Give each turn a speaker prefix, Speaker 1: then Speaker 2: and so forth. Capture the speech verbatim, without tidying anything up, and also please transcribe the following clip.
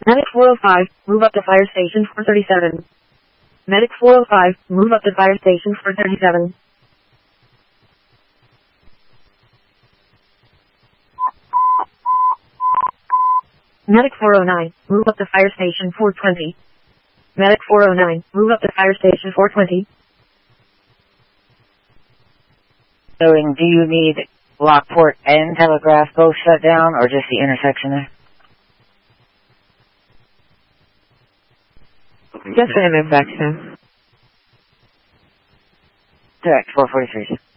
Speaker 1: Medic four oh five, move up to fire station four thirty-seven. Medic four oh five, move up to fire station four thirty-seven. Medic four oh nine, move up to fire station four twenty. Medic four oh nine, move up to fire station four twenty.
Speaker 2: Knowing, do you need Lockport and Telegraph both shut down, or just the intersection there?
Speaker 1: Just the intersection.
Speaker 2: Correct, four forty-three.